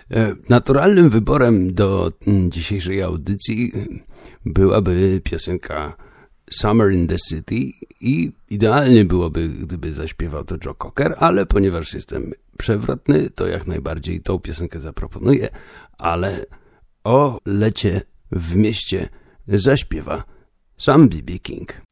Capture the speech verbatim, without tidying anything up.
Naturalnym wyborem do dzisiejszej audycji byłaby piosenka Summer in the City i idealnie byłoby, gdyby zaśpiewał to Joe Cocker, ale ponieważ jestem przewrotny, to jak najbardziej tą piosenkę zaproponuję, ale o lecie w mieście zaśpiewa sam B B King.